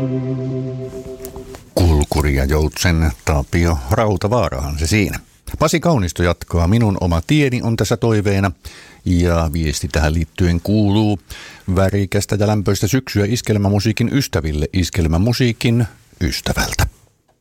Kulkuri ja Joutsen Tapio Rautavaarahan se siinä. Pasi Kaunisto jatkaa. Minun oma tieni on tässä toiveena. Ja viesti tähän liittyen kuuluu: värikästä ja lämpöistä syksyä iskelmämusiikin ystäville iskelmämusiikin ystävältä.